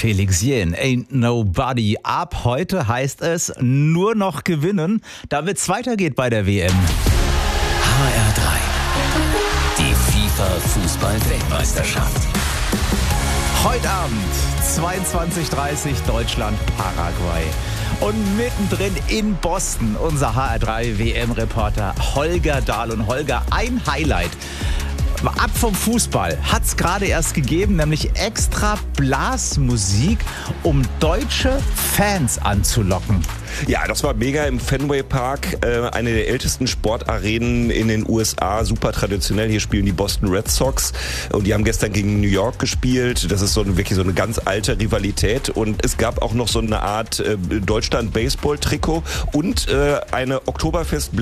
Felix Jähn, Ain't Nobody. Ab heute heißt es nur noch gewinnen, damit es weitergeht bei der WM. HR3. Die FIFA-Fußball-Weltmeisterschaft. Heute Abend 22:30 Deutschland, Paraguay. Und mittendrin in Boston unser HR3 WM-Reporter Holger Dahl. Und Holger, ein Highlight. Ab vom Fußball hat es gerade erst gegeben, nämlich extra Blasmusik, um deutsche Fans anzulocken. Ja, das war mega im Fenway Park, eine der ältesten Sportarenen in den USA, super traditionell. Hier spielen die Boston Red Sox und die haben gestern gegen New York gespielt. Das ist wirklich so eine ganz alte Rivalität und es gab auch noch so eine Art Deutschland-Baseball-Trikot und eine Oktoberfest